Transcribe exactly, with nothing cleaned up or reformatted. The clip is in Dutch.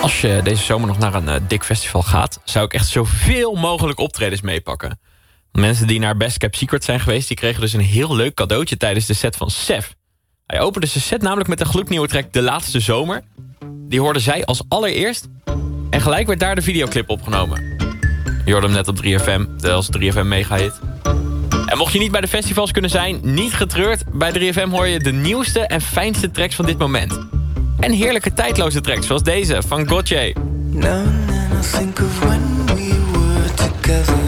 Als je deze zomer nog naar een uh, dik festival gaat, zou ik echt zoveel mogelijk optredens meepakken. Mensen die naar Best Kept Secret zijn geweest, die kregen dus een heel leuk cadeautje tijdens de set van Sef. Hij opende zijn set namelijk met een gloednieuwe track De Laatste Zomer. Die hoorden zij als allereerst. En gelijk werd daar de videoclip opgenomen. Je hoorde hem net op drie F M, als drie F M mega-hit. En mocht je niet bij de festivals kunnen zijn, niet getreurd. Bij drie F M hoor je de nieuwste en fijnste tracks van dit moment. En heerlijke tijdloze tracks, zoals deze van Gotye. Now and then I think of when we were together.